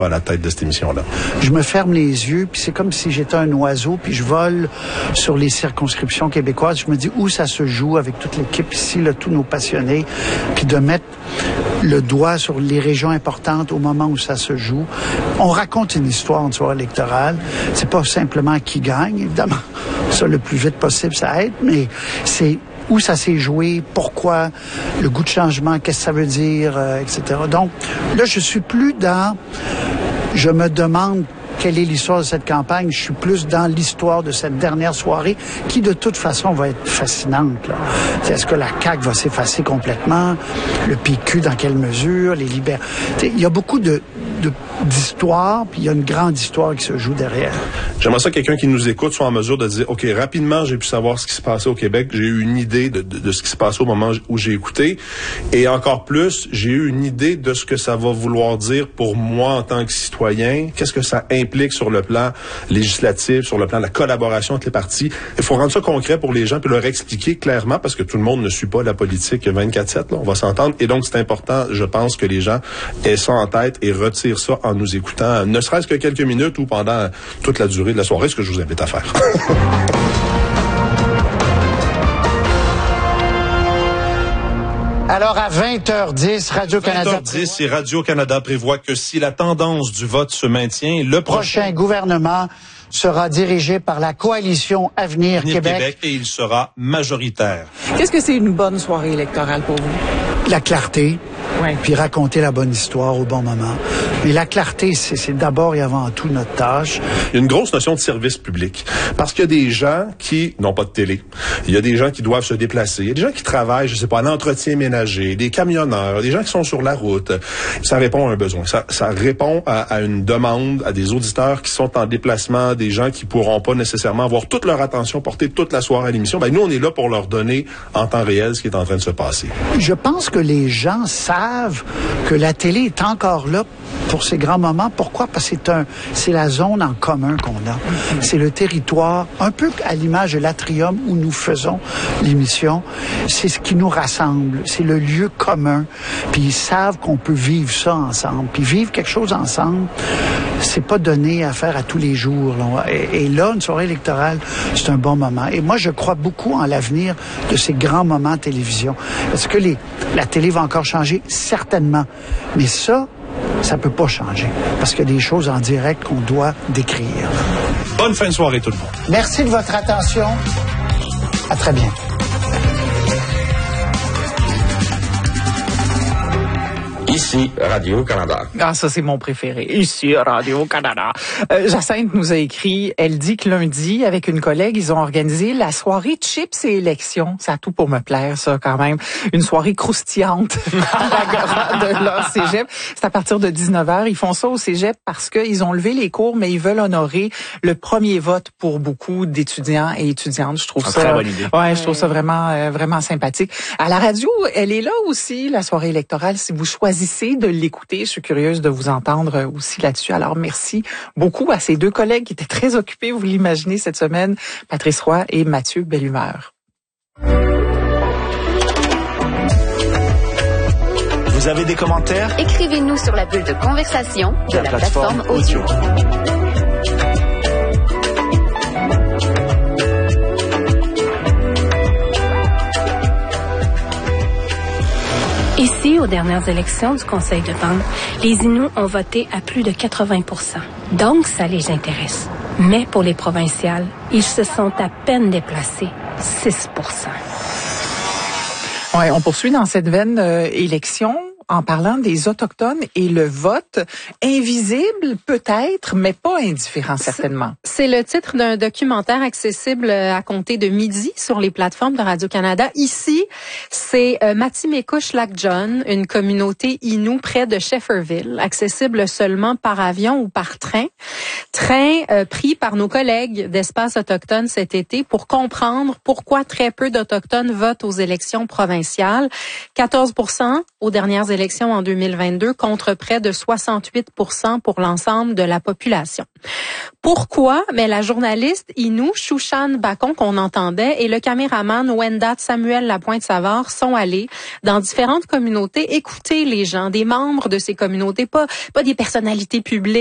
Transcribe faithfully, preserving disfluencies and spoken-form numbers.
à la tête de cette émission-là. Je me ferme les yeux, puis c'est comme si j'étais un oiseau, puis je vole sur les circonscriptions québécoises. Je me dis où ça se joue avec toute l'équipe ici, là, tous nos passionnés, puis de mettre le doigt sur les régions importantes au moment où ça se joue. On raconte une histoire en soirée électorale. C'est pas simplement qui gagne, évidemment. Ça, le plus vite possible, ça aide, mais c'est où ça s'est joué, pourquoi, le goût de changement, qu'est-ce que ça veut dire, euh, et cetera. Donc, là, je suis plus dans... Je me demande quelle est l'histoire de cette campagne. Je suis plus dans l'histoire de cette dernière soirée qui, de toute façon, va être fascinante. Là. Est-ce que la C A Q va s'effacer complètement? Le P Q, dans quelle mesure? Les libéraux? Il y a beaucoup de, de, d'histoires, puis il y a une grande histoire qui se joue derrière. J'aimerais ça que quelqu'un qui nous écoute soit en mesure de dire, OK, rapidement, j'ai pu savoir ce qui se passait au Québec. J'ai eu une idée de, de, de ce qui se passait au moment où j'ai écouté. Et encore plus, j'ai eu une idée de ce que ça va vouloir dire pour moi en tant que citoyen. Qu'est-ce que ça implique sur le plan législatif, sur le plan de la collaboration entre les partis. Il faut rendre ça concret pour les gens puis leur expliquer clairement parce que tout le monde ne suit pas la politique vingt-quatre sept, là, on va s'entendre. Et donc, c'est important, je pense, que les gens aient ça en tête et retirent ça en nous écoutant, ne serait-ce que quelques minutes ou pendant toute la durée de la soirée, ce que je vous invite à faire. Alors, à vingt heures dix, Radio-Canada... vingt heures dix, et Radio-Canada prévoit que si la tendance du vote se maintient, le prochain, prochain gouvernement sera dirigé par la coalition Avenir, Avenir Québec. Québec et il sera majoritaire. Qu'est-ce que c'est une bonne soirée électorale pour vous? La clarté, ouais. Puis raconter la bonne histoire au bon moment. Mais la clarté, c'est, c'est d'abord et avant tout notre tâche. Il y a une grosse notion de service public. Parce qu'il y a des gens qui n'ont pas de télé. Il y a des gens qui doivent se déplacer. Il y a des gens qui travaillent, je sais pas, en entretien ménager, des camionneurs, des gens qui sont sur la route. Ça répond à un besoin. Ça, ça répond à, à une demande, à des auditeurs qui sont en déplacement, des gens qui pourront pas nécessairement avoir toute leur attention portée toute la soirée à l'émission. Ben, nous, on est là pour leur donner en temps réel ce qui est en train de se passer. Je pense que les gens savent que la télé est encore là pour ces grands moments. Pourquoi? Parce que c'est un, c'est la zone en commun qu'on a. C'est le territoire, un peu à l'image de l'Atrium où nous faisons l'émission. C'est ce qui nous rassemble. C'est le lieu commun. Puis ils savent qu'on peut vivre ça ensemble. Puis vivre quelque chose ensemble, c'est pas donné à faire à tous les jours. Là. Et, et là, une soirée électorale, c'est un bon moment. Et moi, je crois beaucoup en l'avenir de ces grands moments de télévision. Est-ce que les, la télé va encore changer? Certainement. Mais ça, ça peut pas changer. Parce qu'il y a des choses en direct qu'on doit décrire. Bonne fin de soirée, tout le monde. Merci de votre attention. À très bientôt. Ici, Radio-Canada. Ah, ça, c'est mon préféré. Ici, Radio-Canada. Euh, Jacinthe nous a écrit, elle dit que lundi, avec une collègue, ils ont organisé la soirée chips et élections. Ça a tout pour me plaire, ça, quand même. Une soirée croustillante à l'agora de leur cégep. C'est à partir de dix-neuf heures. Ils font ça au cégep parce qu'ils ont levé les cours, mais ils veulent honorer le premier vote pour beaucoup d'étudiants et étudiantes. Je trouve une ça... Très bonne idée. Ouais, je trouve ça vraiment, euh, vraiment sympathique. À la radio, elle est là aussi, la soirée électorale. Si vous choisissez de l'écouter. Je suis curieuse de vous entendre aussi là-dessus. Alors, merci beaucoup à ces deux collègues qui étaient très occupés, vous l'imaginez, cette semaine, Patrice Roy et Mathieu Bellumeur. Vous avez des commentaires? Écrivez-nous sur la bulle de conversation de, de la, la plateforme, plateforme audio. Ici, aux dernières élections du Conseil de vente, les Inuits ont voté à plus de quatre-vingts pour cent. Donc, ça les intéresse. Mais pour les provinciales, ils se sont à peine déplacés, six pour cent. Ouais, on poursuit dans cette veine euh, élection en parlant des Autochtones et le vote invisible peut-être, mais pas indifférent certainement. C'est le titre d'un documentaire accessible à compter de midi sur les plateformes de Radio-Canada. Ici, c'est euh, Matimekouche-Lac-John, une communauté Innu près de Shefferville, accessible seulement par avion ou par train. Train euh, pris par nos collègues d'Espace Autochtone cet été pour comprendre pourquoi très peu d'Autochtones votent aux élections provinciales. quatorze pour cent aux dernières élections élections en deux mille vingt-deux contre près de soixante-huit pour cent pour l'ensemble de la population. Pourquoi? Mais la journaliste Inou Chouchan Bacon qu'on entendait et le caméraman Wendat Samuel Lapointe-Savard sont allés dans différentes communautés écouter les gens, des membres de ces communautés, pas, pas des personnalités publiques